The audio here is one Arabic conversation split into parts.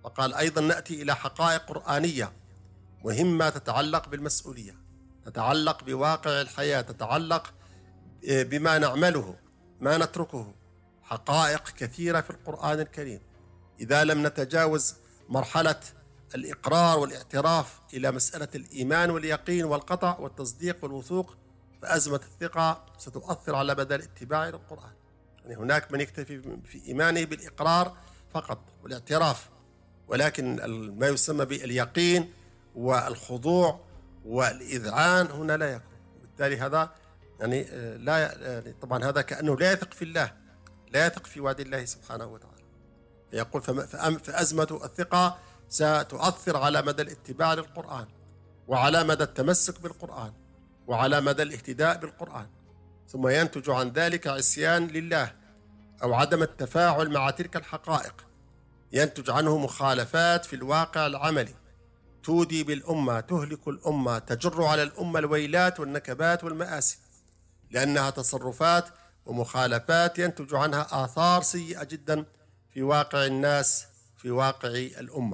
وقال أيضا نأتي إلى حقائق قرآنية مهمة تتعلق بالمسؤولية، تتعلق بواقع الحياة، تتعلق بما نعمله ما نتركه. حقائق كثيرة في القرآن الكريم إذا لم نتجاوز مرحلة الإقرار والاعتراف إلى مسألة الإيمان واليقين والقطع والتصديق والوثوق، فأزمة الثقة ستؤثر على مدى الاتباع للقرآن. يعني هناك من يكتفي في إيمانه بالإقرار فقط والاعتراف، ولكن ما يسمى باليقين والخضوع والإذعان هنا لا يكون. بالتالي هذا يعني يعني طبعا هذا كأنه لا يثق في الله، لا يثق في وعد الله سبحانه وتعالى. يقول فأزمة الثقة ستؤثر على مدى الاتباع للقرآن، وعلى مدى التمسك بالقرآن، وعلى مدى الاهتداء بالقرآن. ثم ينتج عن ذلك عصيان لله أو عدم التفاعل مع تلك الحقائق، ينتج عنه مخالفات في الواقع العملي تودي بالأمة، تهلك الأمة، تجر على الأمة الويلات والنكبات والمآسي، لأنها تصرفات ومخالفات ينتج عنها آثار سيئة جدا في واقع الناس، في واقع الأمة.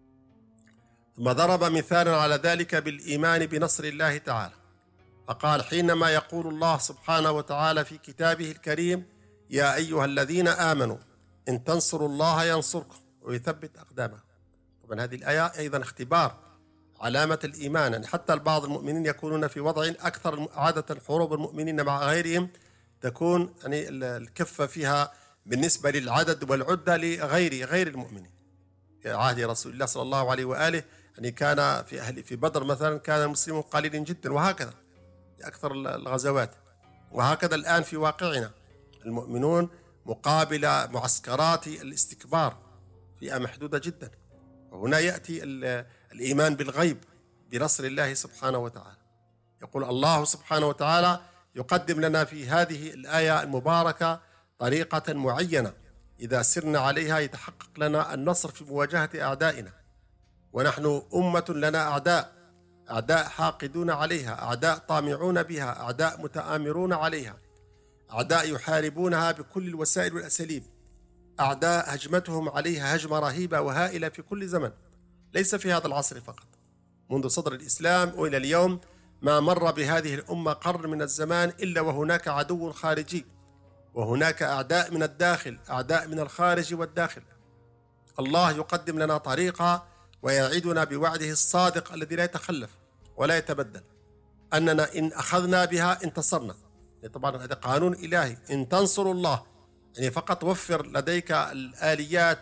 ثم ضرب مثالا على ذلك بالإيمان بنصر الله تعالى، فقال حينما يقول الله سبحانه وتعالى في كتابه الكريم: يا أيها الذين آمنوا إن تنصروا الله ينصركم ويثبت أقدامكم. طبعا هذه الآية أيضا اختبار علامة الإيمان، يعني حتى بعض المؤمنين يكونون في وضع أكثر عادة حروب المؤمنين مع غيرهم تكون يعني الكفة فيها بالنسبة للعدد والعدة غير المؤمنين. في عهد رسول الله صلى الله عليه وآله يعني كان في بدر مثلا كان المسلمون قليلين جدا، وهكذا في أكثر الغزوات، وهكذا الآن في واقعنا المؤمنون مقابل معسكرات الاستكبار فئة محدودة جدا. وهنا يأتي الإيمان بالغيب بنصر الله سبحانه وتعالى. يقول الله سبحانه وتعالى يقدم لنا في هذه الآية المباركة طريقة معينة إذا سرنا عليها يتحقق لنا النصر في مواجهة أعدائنا. ونحن أمة لنا أعداء حاقدون عليها، أعداء طامعون بها، أعداء متآمرون عليها، أعداء يحاربونها بكل الوسائل والأساليب، أعداء هجمتهم عليها هجمة رهيبة وهائلة في كل زمن، ليس في هذا العصر فقط. منذ صدر الإسلام وإلى اليوم ما مر بهذه الأمة قرن من الزمان إلا وهناك عدو خارجي، وهناك أعداء من الداخل، أعداء من الخارج والداخل. الله يقدم لنا طريقة ويعدنا بوعده الصادق الذي لا يتخلف ولا يتبدل، أننا إن أخذنا بها انتصرنا. طبعا هذا قانون إلهي، إن تنصروا الله، يعني فقط وفر لديك الآليات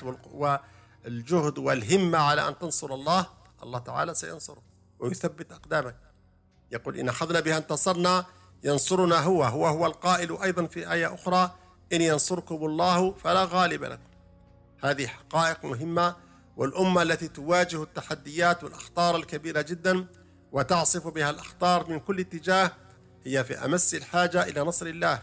والجهد والهمة على أن تنصر الله، الله تعالى سينصرك ويثبت أقدامك. يقول إن أخذنا بها انتصرنا، ينصرنا هو القائل أيضا في آية أخرى: إن ينصركم الله فلا غالب لكم. هذه حقائق مهمة، والأمة التي تواجه التحديات والأخطار الكبيرة جدا وتعصف بها الأخطار من كل اتجاه هي في أمس الحاجة إلى نصر الله،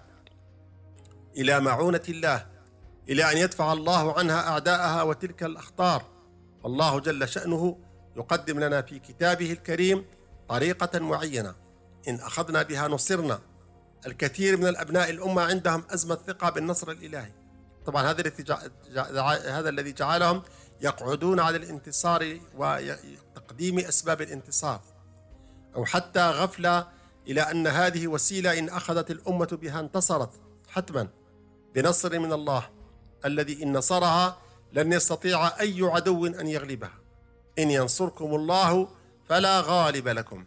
إلى معونة الله، إلى أن يدفع الله عنها أعداءها وتلك الأخطار. الله جل شأنه يقدم لنا في كتابه الكريم طريقة معينة إن أخذنا بها نصرنا. الكثير من الأبناء الأمة عندهم أزمة ثقة بالنصر الإلهي. طبعا هذا الذي جعلهم يقعدون على الانتصار وتقديم أسباب الانتصار، أو حتى غفلة إلى أن هذه وسيلة إن أخذت الأمة بها انتصرت حتما بنصر من الله، الذي إن نصرها لن يستطيع أي عدو أن يغلبها. إن ينصركم الله فلا غالب لكم.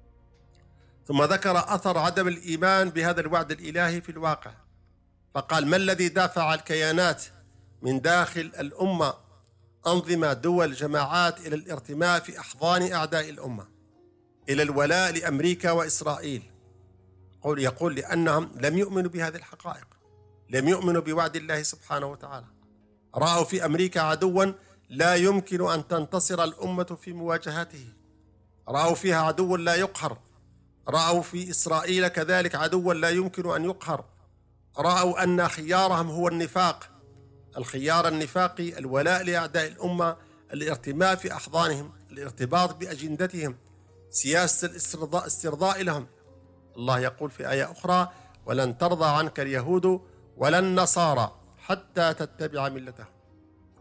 ثم ذكر أثر عدم الإيمان بهذا الوعد الإلهي في الواقع، فقال: ما الذي دافع الكيانات من داخل الأمة، أنظمة، دول، جماعات، إلى الارتماء في أحضان أعداء الأمة، إلى الولاء لأمريكا وإسرائيل؟ يقول لأنهم لم يؤمنوا بهذه الحقائق، لم يؤمنوا بوعد الله سبحانه وتعالى. رأوا في أمريكا عدوا لا يمكن أن تنتصر الأمة في مواجهته، رأوا فيها عدوا لا يقهر، رأوا في إسرائيل كذلك عدوا لا يمكن أن يقهر، رأوا أن خيارهم هو النفاق، الخيار النفاقي، الولاء لأعداء الأمة، الارتماء في أحضانهم، الارتباط بأجندتهم، سياسة الاسترضاء لهم. الله يقول في آية أخرى: ولن ترضى عنك اليهود ولا النصارى حتى تتبع ملتهم.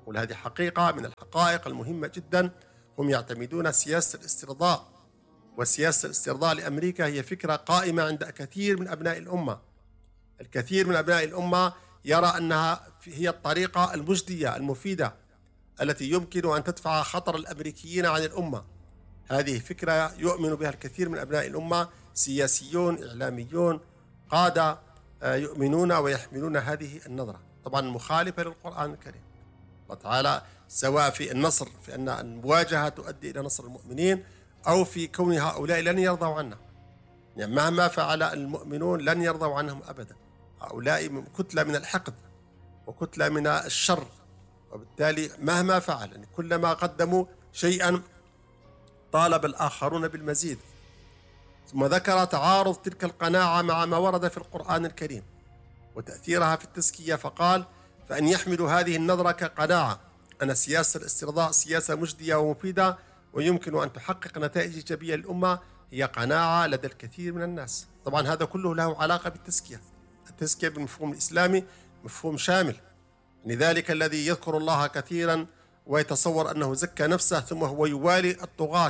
يقول هذه حقيقة من الحقائق المهمة جدا. هم يعتمدون سياسة الاسترضاء، وسياسة الاسترضاء لأمريكا هي فكرة قائمة عند كثير من أبناء الأمة. الكثير من أبناء الأمة يرى أنها هي الطريقة المجدية المفيدة التي يمكن أن تدفع خطر الأمريكيين عن الأمة. هذه فكرة يؤمن بها الكثير من أبناء الأمة، سياسيون، إعلاميون، قادة يؤمنون ويحملون هذه النظرة، طبعا مخالفة للقرآن الكريم. الله تعالى سواء في النصر، في أن المواجهة تؤدي إلى نصر المؤمنين، أو في كون هؤلاء لن يرضوا عنا، يعني مهما فعل المؤمنون لن يرضوا عنهم أبدا. هؤلاء كتلة من الحقد وكتلة من الشر، وبالتالي مهما فعل يعني كلما قدموا شيئا طالب الآخرون بالمزيد. ثم ذكر تعارض تلك القناعة مع ما ورد في القرآن الكريم وتأثيرها في التزكية، فقال: فأن يحملوا هذه النظرة كقناعة أن سياسة الاسترضاء سياسة مجدية ومفيدة ويمكن أن تحقق نتائج إيجابية للأمة، هي قناعة لدى الكثير من الناس. طبعا هذا كله له علاقة بالتزكية. التزكية بالمفهوم الإسلامي مفهوم شامل، لذلك الذي يذكر الله كثيرا ويتصور أنه زكى نفسه ثم هو يوالي الطغاة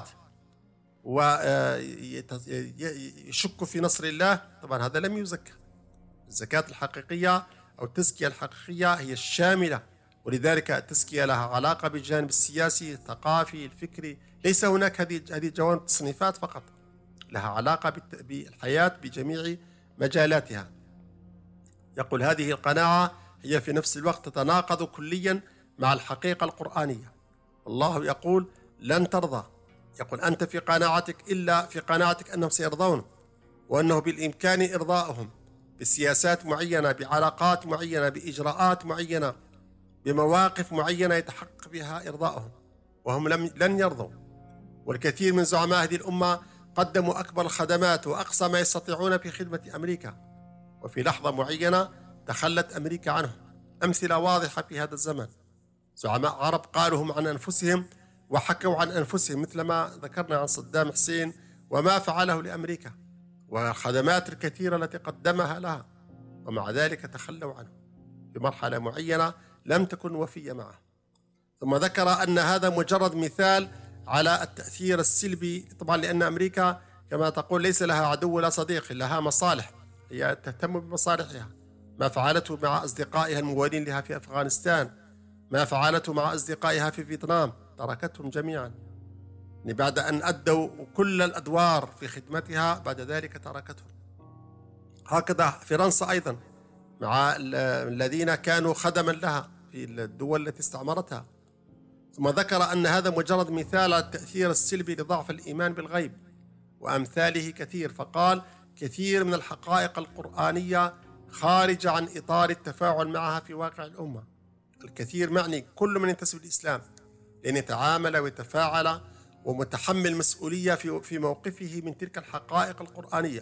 ويشك في نصر الله، طبعا هذا لم يزكى. الزكاة الحقيقية أو التزكية الحقيقية هي الشاملة، ولذلك التزكية لها علاقة بالجانب السياسي، الثقافي، الفكري. ليس هناك هذه جوانب تصنيفات فقط، لها علاقة بالحياة بجميع مجالاتها. يقول هذه القناعة هي في نفس الوقت تتناقض كليا مع الحقيقة القرآنية. الله يقول: لن ترضى. يقول أنت في قناعتك إلا في قناعتك أنهم سيرضون، وأنه بالإمكان إرضاؤهم بسياسات معينة، بعلاقات معينة، بإجراءات معينة، بمواقف معينة يتحقق بها إرضاؤهم، وهم لن يرضوا. والكثير من زعماء هذه الأمة قدموا أكبر الخدمات وأقصى ما يستطيعون في خدمة أمريكا، وفي لحظة معينة تخلت أمريكا عنهم. أمثلة واضحة في هذا الزمن: زعماء عرب قالوا هم عن أنفسهم وحكوا عن أنفسهم، مثل ما ذكرنا عن صدام حسين وما فعله لأمريكا والخدمات الكثيرة التي قدمها لها، ومع ذلك تخلوا عنه في مرحلة معينة لم تكن وفية معه. ثم ذكر أن هذا مجرد مثال على التأثير السلبي، طبعا لأن أمريكا كما تقول ليس لها عدو ولا صديق، لها مصالح، هي تهتم بمصالحها. ما فعلته مع أصدقائها الموالين لها في أفغانستان، ما فعلته مع أصدقائها في فيتنام، تركتهم جميعا. يعني بعد أن أدوا كل الأدوار في خدمتها بعد ذلك تركتهم. هكذا فرنسا أيضا مع الذين كانوا خدما لها في الدول التي استعمرتها. ثم ذكر أن هذا مجرد مثال على التأثير السلبي لضعف الإيمان بالغيب، وأمثاله كثير، فقال: كثير من الحقائق القرآنية خارجة عن إطار التفاعل معها في واقع الأمة. الكثير معني كل من ينتسب للإسلام، لأن يتعامل ويتفاعل ومتحمل مسؤولية في موقفه من تلك الحقائق القرآنية،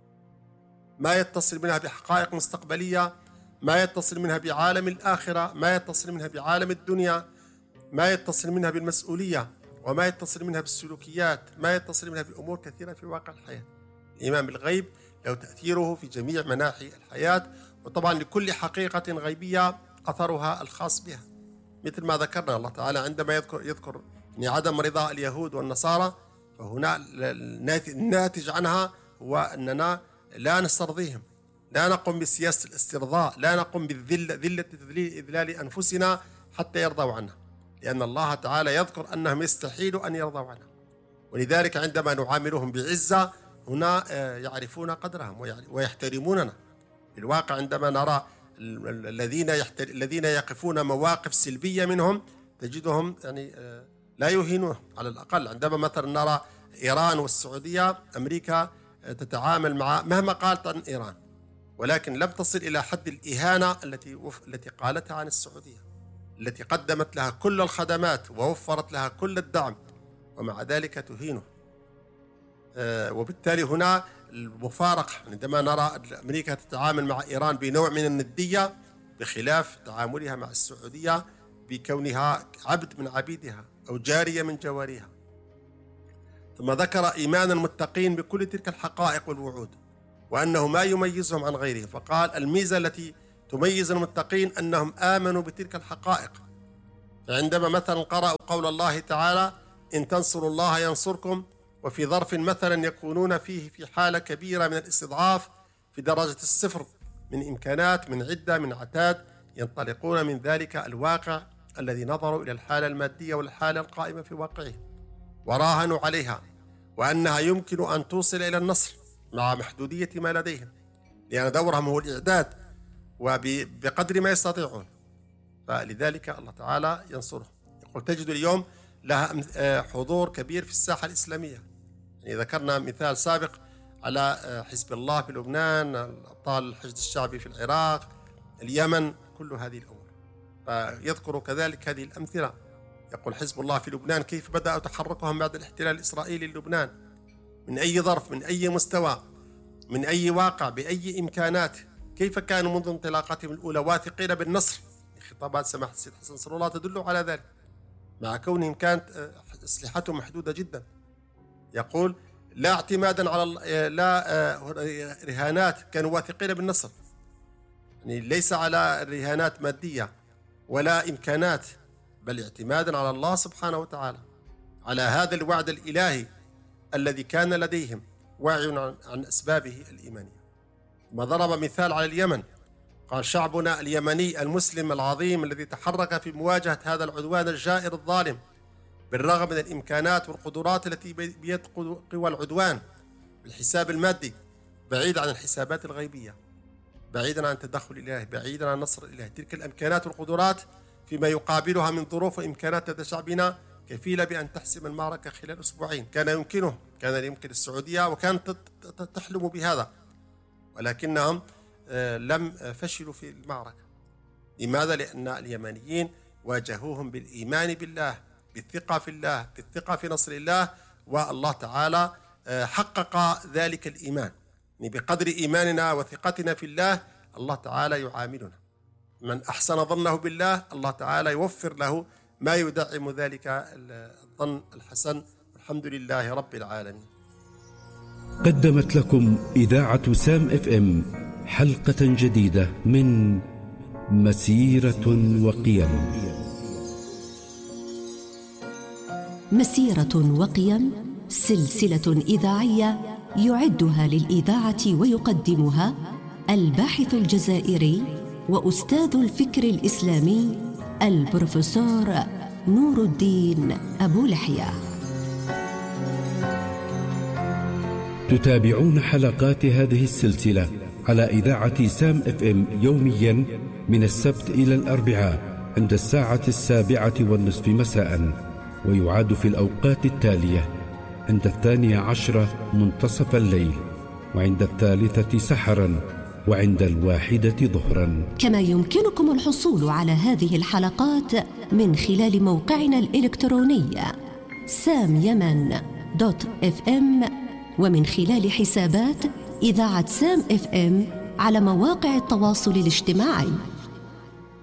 ما يتصل منها بحقائق مستقبلية، ما يتصل منها بعالم الآخرة، ما يتصل منها بعالم الدنيا، ما يتصل منها بالمسؤولية، وما يتصل منها بالسلوكيات، ما يتصل منها بأمور كثيرة في واقع الحياة. الإيمان بالغيب له تأثيره في جميع مناحي الحياة، وطبعا لكل حقيقة غيبية أثرها الخاص بها، مثل ما ذكرنا الله تعالى عندما يذكر أن عدم رضا اليهود والنصارى، فهنا الناتج عنها هو أننا لا نسترضيهم، لا نقوم بسياسة الاسترضاء، لا نقوم ذلة إذلال أنفسنا حتى يرضوا عنها، لأن الله تعالى يذكر أنهم يستحيل أن يرضوا عنها. ولذلك عندما نعاملهم بعزة هنا يعرفون قدرهم ويحترموننا. في الواقع عندما نرى الذين يقفون مواقف سلبية منهم تجدهم يعني لا يهينون. على الأقل عندما مثلا نرى إيران والسعودية، أمريكا تتعامل مع مهما قالت عن إيران، ولكن لم تصل إلى حد الإهانة التي قالتها عن السعودية، التي قدمت لها كل الخدمات ووفرت لها كل الدعم، ومع ذلك تهينه. وبالتالي هنا المفارقة عندما نرى أمريكا تتعامل مع إيران بنوع من الندية، بخلاف تعاملها مع السعودية بكونها عبد من عبيدها أو جارية من جواريها. ثم ذكر إيمان المتقين بكل تلك الحقائق والوعود، وأنه ما يميزهم عن غيرهم، فقال: الميزة التي تميز المتقين أنهم آمنوا بتلك الحقائق، عندما مثلا قرأوا قول الله تعالى إن تنصروا الله ينصركم، وفي ظرف مثلا يكونون فيه في حالة كبيرة من الاستضعاف في درجة الصفر من إمكانات، من عدة، من عتاد، ينطلقون من ذلك الواقع الذي نظروا إلى الحالة المادية والحالة القائمة في واقعه وراهنوا عليها وأنها يمكن أن توصل إلى النصر مع محدودية ما لديهم، لأن دورهم هو الإعداد وبقدر ما يستطيعون. فلذلك الله تعالى ينصرهم. يقول تجد اليوم لها حضور كبير في الساحة الإسلامية. يعني ذكرنا مثال سابق على حزب الله في لبنان، أبطال الحشد الشعبي في العراق، اليمن، كل هذه الأمور. فيذكر كذلك هذه الأمثلة. يقول حزب الله في لبنان كيف بدأوا تحركهم بعد الاحتلال الإسرائيلي للبنان، من أي ظرف، من أي مستوى، من أي واقع، بأي إمكانات، كيف كانوا منذ انطلاقاتهم الأولى واثقين بالنصر. خطابات سماحة السيد حسن نصر الله تدل على ذلك، مع كونهم كانت أسلحتهم محدودة جدا. يقول لا اعتمادا على لا رهانات، كانوا واثقين بالنصر، يعني ليس على رهانات مادية ولا إمكانات، بل اعتمادا على الله سبحانه وتعالى، على هذا الوعد الإلهي الذي كان لديهم، واعي عن أسبابه الإيمانية. ما ضرب مثال على اليمن، قال شعبنا اليمني المسلم العظيم الذي تحرك في مواجهة هذا العدوان الجائر الظالم بالرغم من الإمكانات والقدرات التي بيد قوى العدوان، بالحساب المادي، بعيد عن الحسابات الغيبية، بعيدا عن التدخل الإلهي، بعيدا عن النصر الإلهي. تلك الإمكانات والقدرات فيما يقابلها من ظروف وإمكانات لدى شعبنا كفيلة بأن تحسم المعركة خلال أسبوعين. كان يمكن السعودية وكانت تحلم بهذا، ولكنهم لم فشلوا في المعركة. لماذا؟ لأن اليمنيين واجهوهم بالإيمان بالله، بالثقة في الله، بالثقة في نصر الله، والله تعالى حقق ذلك الإيمان. يعني بقدر إيماننا وثقتنا في الله، الله تعالى يعاملنا. من أحسن ظنه بالله، الله تعالى يوفر له ما يدعم ذلك الظن الحسن. الحمد لله رب العالمين. قدمت لكم إذاعة سام FM حلقة جديدة من مسيرة وقيم. مسيرة وقيم، سلسلة إذاعية يعدها للإذاعة ويقدمها الباحث الجزائري وأستاذ الفكر الإسلامي البروفيسور نور الدين أبو لحية. تتابعون حلقات هذه السلسلة على إذاعة سام FM يوميا من السبت إلى الأربعاء عند 7:15 مساء، ويعاد في الأوقات التالية: عند 12 منتصف الليل، وعند 3 سحرا، وعند 1 ظهرا. كما يمكنكم الحصول على هذه الحلقات من خلال موقعنا الإلكتروني samyaman.fm، ومن خلال حسابات إذاعة سام FM على مواقع التواصل الاجتماعي.